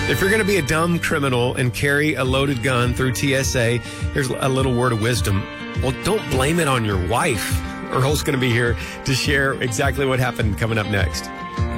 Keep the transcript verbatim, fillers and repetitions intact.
If you're going to be a dumb criminal and carry a loaded gun through T S A, here's a little word of wisdom. Well, don't blame it on your wife. Earl's going to be here to share exactly what happened coming up next.